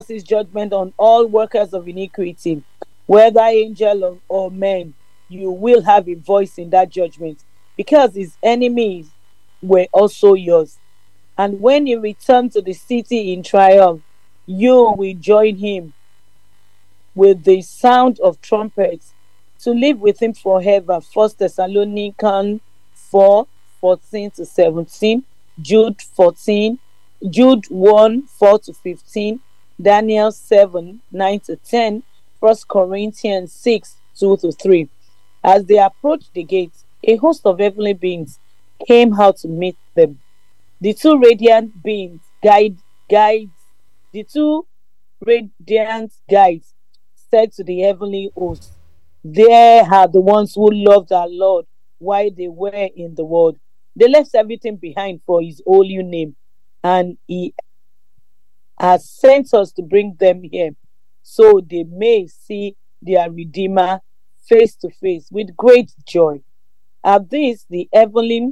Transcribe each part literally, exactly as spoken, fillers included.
pronounces judgment on all workers of iniquity, whether angel or, or men. You will have a voice in that judgment, because his enemies were also yours. And when he returned to the city in triumph, you will join him with the sound of trumpets to live with him forever. First Thessalonians four fourteen to seventeen, Jude fourteen, Jude one four to fifteen, Daniel seven nine to ten, First Corinthians six two to three. As they approached the gates, a host of heavenly beings came out to meet them. The two radiant beings guide guides the two radiant guides said to the heavenly host, "There are the ones who loved our Lord while they were in the world. They left everything behind for his holy name, and he has sent us to bring them here so they may see their Redeemer face to face with great joy." At this, the heavenly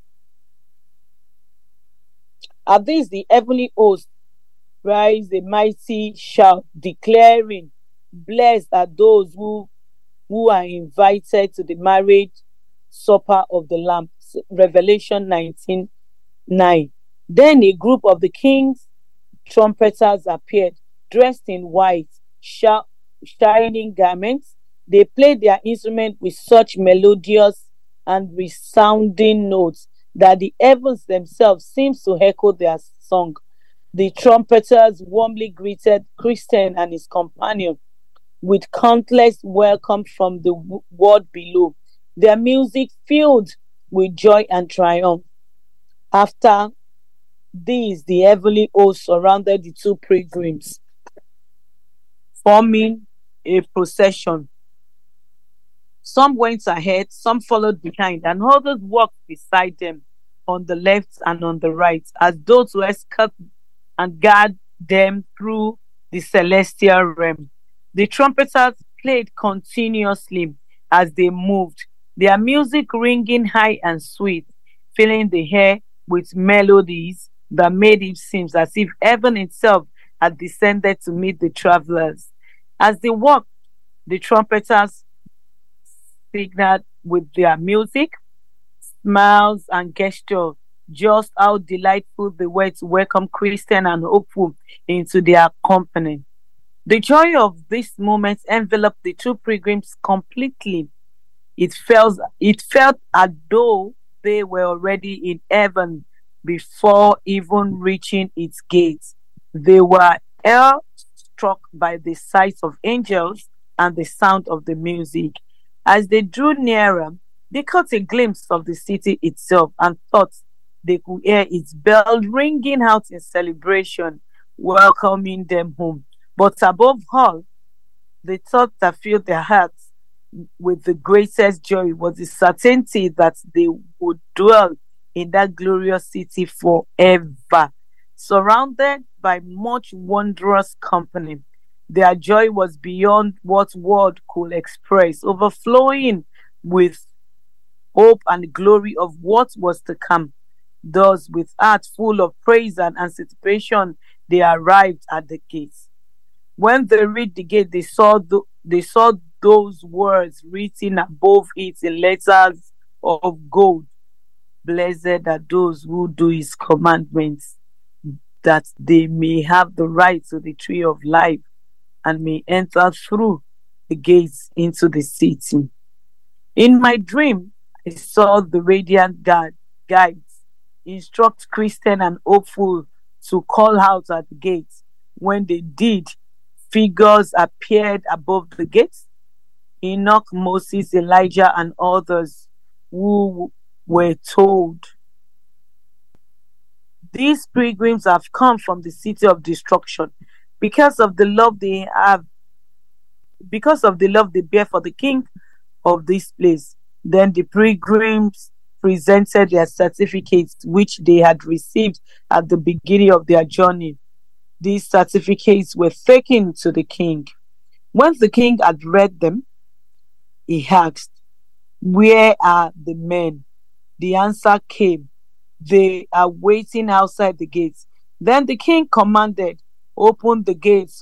at this the heavenly host raised a mighty shout, declaring, "Blessed are those who who are invited to the marriage supper of the Lamb." Revelation nineteen nine. Then a group of the king's trumpeters appeared, dressed in white, sh- shining garments. They played their instrument with such melodious and resounding notes that the heavens themselves seemed to echo their song. The trumpeters warmly greeted Christian and his companion with countless welcomes from the w- world below, their music filled with joy and triumph. After these, the heavenly host surrounded the two pilgrims, forming a procession. Some went ahead, some followed behind, and others walked beside them on the left and on the right, as though to escort and guard them through the celestial realm. The trumpeters played continuously as they moved, their music ringing high and sweet, filling the air with melodies that made it seem as if heaven itself had descended to meet the travelers. As they walked, the trumpeters signaled with their music, smiles, and gestures just how delightful they were to welcome Christian and hopeful into their company. The joy of this moment enveloped the two pilgrims completely. It felt, it felt as though they were already in heaven before even reaching its gates. They were awe-struck by the sight of angels and the sound of the music. As they drew nearer, they caught a glimpse of the city itself and thought they could hear its bell ringing out in celebration, welcoming them home. But above all, the thought that filled their hearts with the greatest joy was the certainty that they would dwell in that glorious city forever, surrounded by much wondrous company. Their joy was beyond what word could express, overflowing with hope and glory of what was to come. Thus, with hearts full of praise and anticipation, they arrived at the gates. When they reached the gate, they saw th- they saw those words written above it in letters of gold. "Blessed are those who do his commandments, that they may have the right to the tree of life and may enter through the gates into the city." In my dream, I saw the radiant guard, guides instruct Christian and hopeful to call out at the gates. When they did, figures appeared above the gates: Enoch, Moses, Elijah, and others who were told, "These pilgrims have come from the city of destruction because of the love they have, because of the love they bear for the king of this place." Then the pilgrims presented their certificates which they had received at the beginning of their journey. These certificates were taken to the king. When the king had read them, he asked, "Where are the men?" The answer came, "They are waiting outside the gates." Then the king commanded, "Open the gates